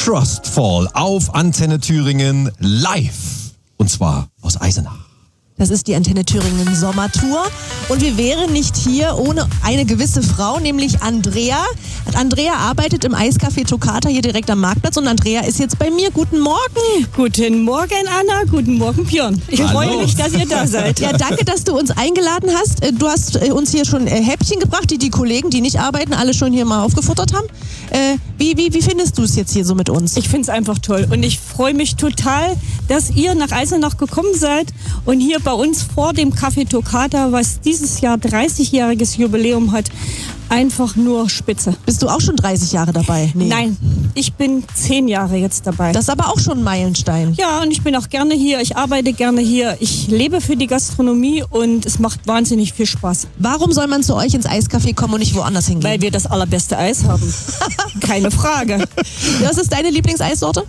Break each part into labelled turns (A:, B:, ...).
A: Trustfall auf Antenne Thüringen live. Und zwar aus Eisenach.
B: Das ist die Antenne Thüringen Sommertour. Und wir wären nicht hier ohne eine gewisse Frau, nämlich Andrea. Andrea arbeitet im Eiscafé Toccata hier direkt am Marktplatz. Und Andrea ist jetzt bei mir. Guten Morgen.
C: Guten Morgen, Anna. Guten Morgen, Björn. Ich freue mich, dass ihr da seid.
B: Ja, danke, dass du uns eingeladen hast. Du hast uns hier schon Häppchen gebracht, die Kollegen, die nicht arbeiten, alle schon hier mal aufgefuttert haben. Wie findest du es jetzt hier so mit uns?
C: Ich finde es einfach toll. Und ich freue mich total, dass ihr nach Eisenach gekommen seid und hier bei uns vor dem Café Toccata, was dieses Jahr 30-jähriges Jubiläum hat, einfach nur spitze.
B: Bist du auch schon 30 Jahre dabei? Nee.
C: Nein, ich bin 10 Jahre jetzt dabei.
B: Das ist aber auch schon ein Meilenstein.
C: Ja, und ich bin auch gerne hier, ich arbeite gerne hier, ich lebe für die Gastronomie und es macht wahnsinnig viel Spaß.
B: Warum soll man zu euch ins Eiscafé kommen und nicht woanders hingehen?
C: Weil wir das allerbeste Eis haben. Keine Frage.
B: Was ist deine Lieblingseissorte?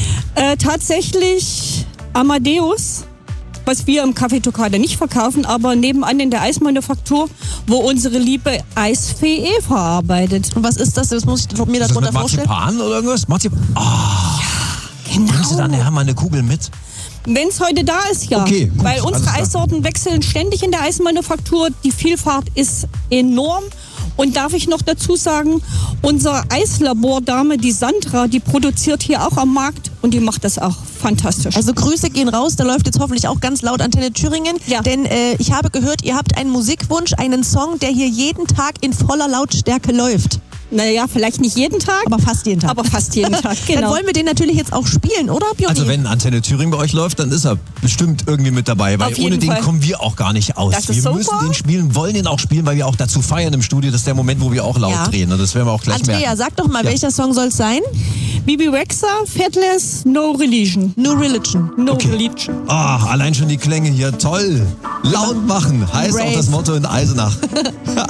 C: Tatsächlich Amadeus, was wir im Café Toccata nicht verkaufen, aber nebenan in der Eismanufaktur, wo unsere liebe Eisfee Eva arbeitet.
B: Und was ist das? Das muss ich mir darunter vorstellen.
A: Marzipan oder irgendwas? Marzipan? Ja,
C: genau.
A: Bringst du dann nachher mal eine Kugel mit?
C: Wenn es heute da ist, ja.
A: Okay, gut,
C: weil unsere
A: alles klar.
C: Eissorten wechseln ständig in der Eismanufaktur. Die Vielfalt ist enorm. Und darf ich noch dazu sagen, unsere Eislabordame, die Sandra, die produziert hier auch am Markt und die macht das auch fantastisch.
B: Also Grüße gehen raus, da läuft jetzt hoffentlich auch ganz laut Antenne Thüringen.
C: Ja.
B: Denn ich habe gehört, ihr habt einen Musikwunsch, einen Song, der hier jeden Tag in voller Lautstärke läuft.
C: Naja, vielleicht nicht jeden Tag,
B: Aber fast jeden Tag.
C: aber fast jeden Tag,
B: Dann
C: genau.
B: wollen wir den natürlich jetzt auch spielen, oder Björn?
A: Also wenn Antenne Thüringen bei euch läuft, dann ist er bestimmt irgendwie mit dabei, weil
C: Auf jeden
A: ohne den
C: Fall.
A: kommen wir auch gar nicht aus.
C: Das ist
A: Wir
C: super.
A: müssen den spielen, wollen den auch spielen, weil wir auch dazu feiern im Studio. Das ist der Moment, wo wir auch laut
B: Ja.
A: drehen. Und das werden wir auch gleich
B: Andrea,
A: merken.
B: sag doch mal,
A: Ja.
B: welcher Song soll es sein?
C: Bibi Rexha, Fatless, No Religion.
B: No Religion.
C: No
A: Okay.
C: Religion.
A: Allein schon die Klänge hier, toll. Laut machen, heißt auch
B: Brave.
A: das Motto in Eisenach.